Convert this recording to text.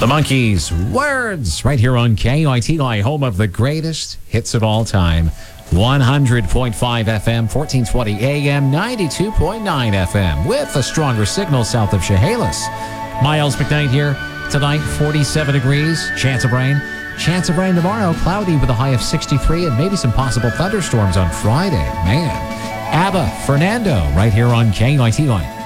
The Monkees, Words, right here on KITI, home of the greatest hits of all time. 100.5 FM, 1420 AM, 92.9 FM, with a stronger signal south of Chehalis. Miles McKnight here. Tonight, 47 degrees, chance of rain. Chance of rain tomorrow, cloudy with a high of 63 and maybe some possible thunderstorms on Friday. Man. ABBA, Fernando, right here on KITI.